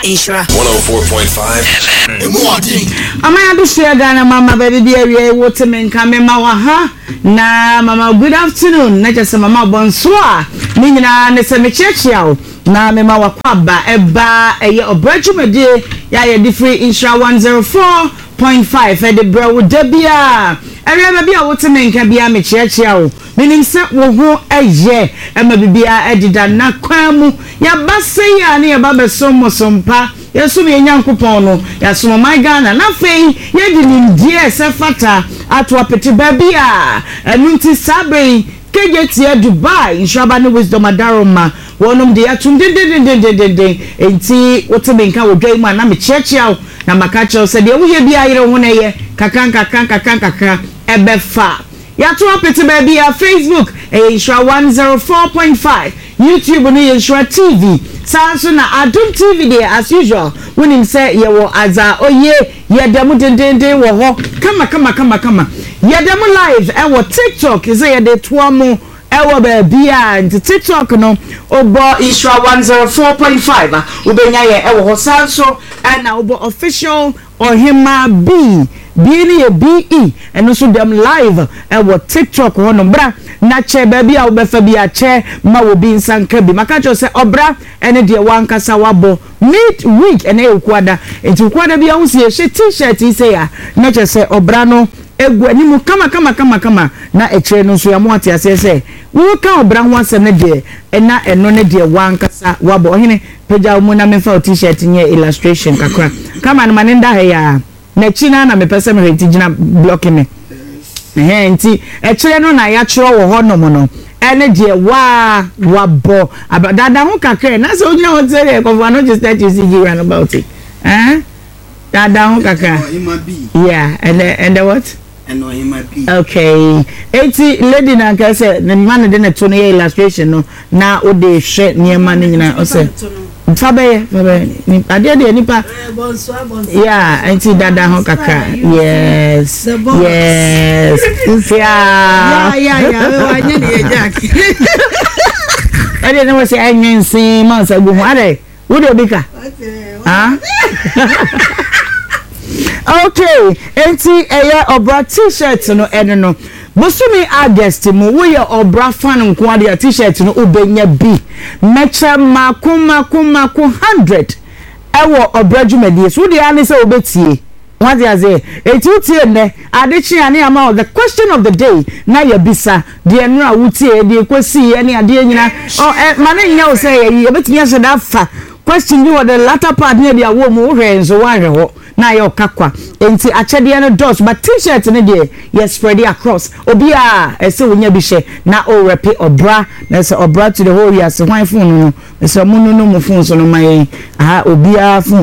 Insura 104.5. Amaya do share Ghana mama baby dear we wote menka me ma wa ha na mama good afternoon na just mama bonsoir ni nyina ne se me chechia o na me ma wa kwaba eba eye obrajumede ya ye di free Insura 104.5 e de bro debia area bia wote menka bia me chechia o meaning se wo ho eye e ma bibia edida na kwamu ya base ya ne ya ba somo sompa yesu me nyankopon no yaso my Ghana na fei ye di ndie se fata ato apete ba bia enunti sabe kejetie Dubai Insura no wisdom adaroma wonom de atum de enti wote benka wodwai mu na me chechia na makacho se de wo ye bia yire ho na ye kakan ebefa ya to apete ba bia Facebook Insura 104.5 YouTube no Insura TV Sanso na Adum TV there as usual when him say ye wo aza oye ye demu dendende wo ho kama ye demu live e wo TikTok is ye de tuamu e wo ba bia nti TikTok no obo Insura 104.5 ubenya ye e wo ho sanso na obo official Ohima B Bini ye BE and also them live and what TikTok one bra na che baby a obefa bi a che ma wo bi nsanka bi makacho se obra ene de wan kasa wabo mid week ene ukwada enti ukwada bi a wo se t-shirt ise ya na che se obra no egu animu kama na echire no so ya mo ate ase se wo ka obra ho asem ne de na eno ne de wan kasa wabo ohine peja mo na me fa t-shirt nye illustration kakra kama no manenda he ya na china na me pese me renti gina blocking me enti echire no na ya chiro wo ho no mo no ene de wabo abadada ho kakra na so onya ho tere ko no just that you see run about it dada ho kakra yeah and the what okay eti lady na ka say the man de na to no illustration no na o de hwe niema ni nyina o say fabe ni ade de nipa yeah enti dada ho kakra yes yeah anya de jack ade no say anyensi man sa gu ho ade wo de bika okay enti eye obra t-shirt no eno no Busumi August mu we ye obra fan nko ade t-shirt no obenya bi mecha makuma 100 ewo obra dwumadi so de ane se obetie what ya say etutie ne adechi ane ama the question of the day na ya bisa de enu a wutie de kwesi ane ade nyina mane nya wo say ye obetimi ase da fa question you the latter part near the wo mu hwe nso wa hwe ho na ye okakwa enti achede no dot but t-shirt ne de ye spread it across obi a ese wonya bi hye na o repe obra na se obra to the whole year se hwan phone no se munu no mu phone so no mai obi a phone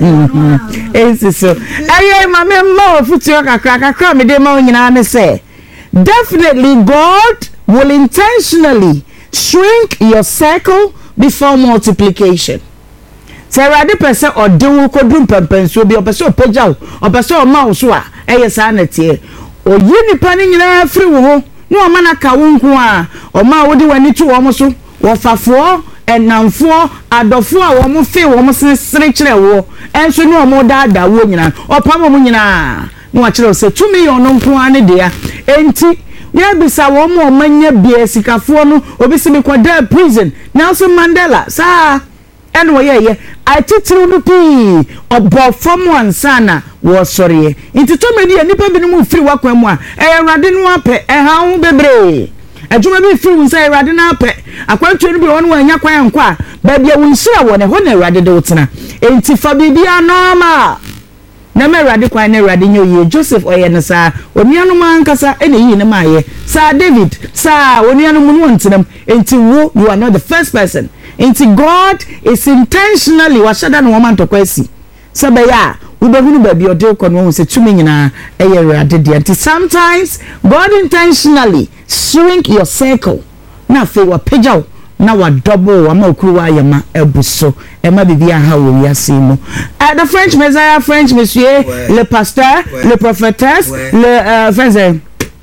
so aye ma me ma futu kakra me de ma onyina ne say definitely God will intentionally shrink your circle before multiplication. Serade pese odewu kodum pempenso bi opese opagyaw opese o ma wo so a eye sa na tie o yini pani nyina afri wo ho no o ma na ka wo nko a o ma wo de wani tu wo mo so wo fafo enamfo adofo a wo mo fe wo mo sere kire wo enso no o mo daada wo nyina o pa mo nyina no a kire se 2 million no nko ane de a enti ya bisa wo mo manya bia sikafo no obisi me kwada prison Nelson Mandela sa eno ye atitiri no pi obo from one sana wo sori nti to me dia nipa binu mu firi wakwan mu a Ewrade no ape ha hu bebre adwuma bi firi wo say Ewrade na ape akwantu no bi won wanya kwan nkwa ba bia wo nsira wo ne ho na Ewrade de wotena enti fa bibia normal na me Ewrade kwan na Ewrade nyoye Joseph oyene sa onuanu mankasa ene yi ne maye sa David sa onuanu mu no ntenam enti wo you are not the first person. Inti God is intentionally washada no woman to kwesi sabaya ubehunu baby ode ko no se tumi nyina eye Ewrade de anti sometimes God intentionally shrink your circle na fe wa pagyaw na wa double wa ma okuru wa yema ebuso ema bibia ha wo wiase mu the French Messiah French monsieur le pasteur le prophétesse le frère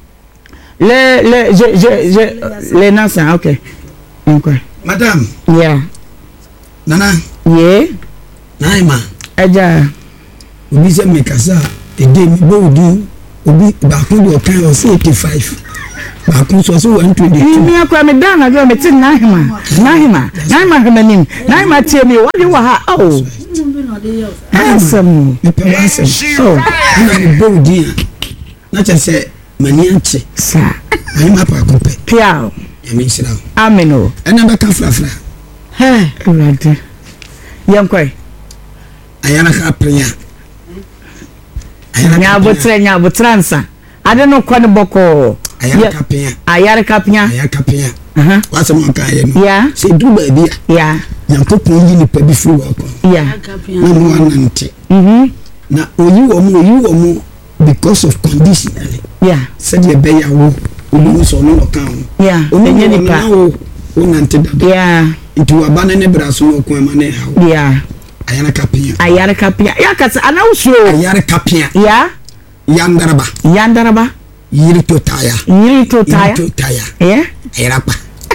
le nasa okay. Madame. Yeah. Nana. Yeah. Naima. Eja. Obi se me kasa e dey me bo di obi ba ko do kan o 85. Ba ko so 122. Ni akwa me dan na do me tin Naima hemanim. Naima tie me wa wa ha oh. Awesome. Me pe awesome. Oh, na me bo di na che se mani anche. Sa. Naima pa ko pe. Piao. Ya me sira. Ameno. Ena ba ka frafra. He, urade. Yankwai. Ayana ka prenya. Nya botransa. Ade no kwa ne boko. Ayare kapnya. What's a monka? Yeah. Say do baby. Yeah. Yankopon yi nipa bi firi wako. Yeah. Na mo anante. Na oyi omo because of conditionally. Yeah. Said ye be yawo. Olu so no kan. Yeah. Enye nipa. Onante dada. Yeah. Nti wabane ne braso no ko ma ne hawo. Yeah. Ayare kapia. Ya kasa anawuso. Ayare kapia. Yeah. Yandaraba. Yiri to taya. Yeah. Ayarapa.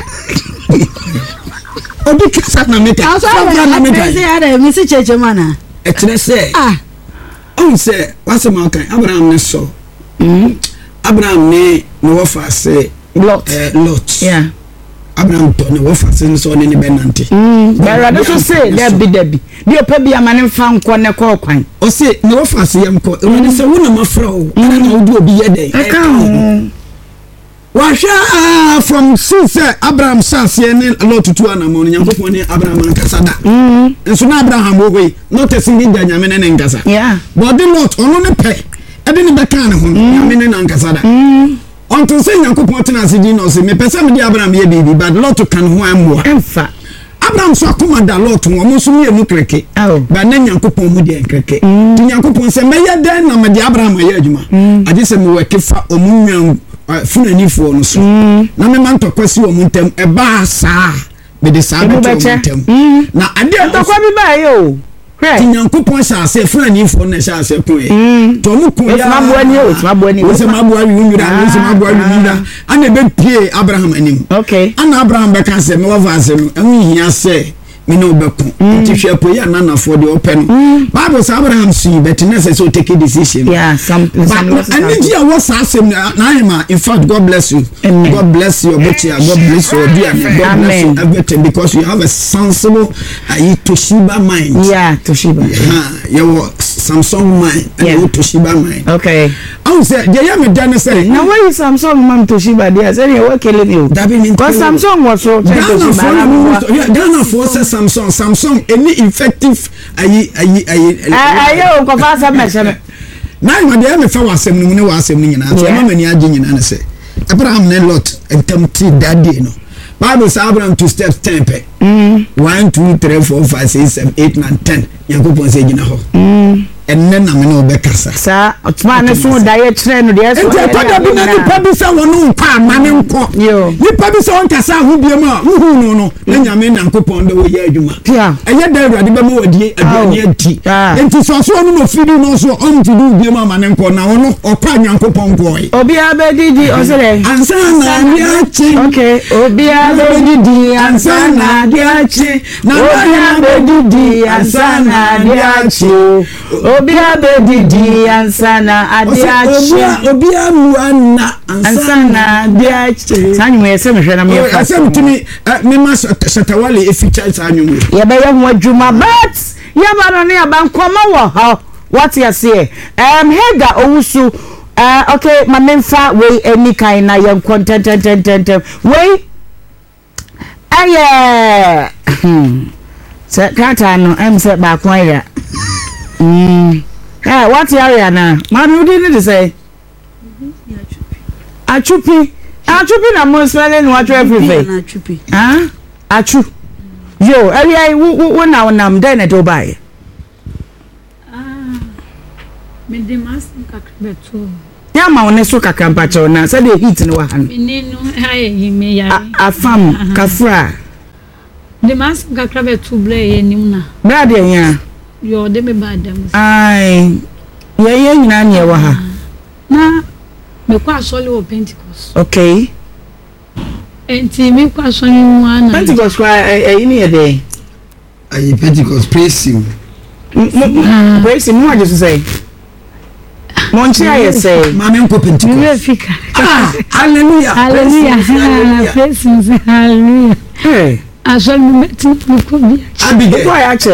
Obi kasa na meta. Na meta. Say ada mi se cheche mana. Etre say. On say what's my kind Abraham ne so. Abraham ne no wafa say Lot. Yeah. Abraham to ne wafa say so ne benante. But so say Debbie. Bi opa bi amane fa nko ne ko kwan. O say ne wafa say yam ko. E say wo na mafra o. Na na wo obi ye den. Washa from since Abraham says ne lot to anamon Nyankopon ne Abraham ankasada. Enso na Abraham wo we not a single day nyame ne nkasa. Yeah. But the lot ono ne pe. E de ne beka ne ho nyame ne ankasada. Onto say Nyankopon tena asedi no say me pese me di Abraham ye bibi but lot kan ho ammoa. Emfa. Abraham so akoma da lot wo mo so me enu kreke. Ba na Nyankopon mu di kreke. Ti Nyankopon say me ye den na me di Abraham ye adwuma. Ade say me wekefa omunwan funani fo no so na me man tokwasi wo muntem e ba saa be de saa be muntem na ade tokwa bi ba yo ti Nyankopon sha se funani fo na sha se ko e to mu ko ya wo se mabu ani ana be pie Abraham anim okay ana Abraham be ka se me wa va se no enu hia se me no be ko ti hwe po ya nana fo de open Bible say Abraham see but necessary take a decision yeah some and you was asem na in fact God bless you Amen. God bless your body God bless your dear God bless you everything because you have a sensible Toshiba mind Toshiba your Samsung mind and your Toshiba mind okay I say they am done say now why is Samsung man Toshiba there say you killing you that mean because Samsung was so Ghana for Samsung any effective ayo ko fa sam mecheme na ma de me fa wasem no ne wasem no nyina so ma mani age nyina ne se Abraham ne Lot entamti that day no Bible say Abraham to steps 10 pe 1 2 3 4 5 6 7 8 9 10 Yakobon say gina ho enne na me no be kasa sa otuma ne so da ye kire no de so e pada bi na ni pa bi sa wonu nka amane nko ni pa bi sa won kasa ho biem a hu no na nyame Nyankopon de wo ye adwuma eye da awurade be mo wadie aduane ati enti so so no fidi no so on ti du biem amane nko na wono okwa Nyankopon nko yi obi abedidi osere ansa na diachi okay obi abedidi ansa na diachi na obi abedidi ansa na diachi obi abedidi ansana adiachi obi amuana ansana adiachi sanyu yese mehwe na me fa asem timi me ma shatawale e feature sanyu ye be ye ho adwuma but ye ba no ne aba nkoma wo ha what you say Hega owusu okay ma memfa we any kind na ye content we aye se kata no em se ba kwan ya what area na man you didn't say achupi na mo spelling what everything achu yo area wo na nam den e do buy me de mas kakbeto ya ma wona so kakrampa che na say the heat no wa han menenu haye me ya afam kafra de mas kakbeto ble ye nimna brad ya yo de me badam ai ye nyina ne wa ha na me kwa sole o Pentecost okay enti me kwa sole mu ana Pentecost kwa ni ye dey ai Pentecost praise him praise mu aje so say monchi aye say mama nko pentiko hallelujah hallelujah hallelujah hey asol mu metin ko bi Abigail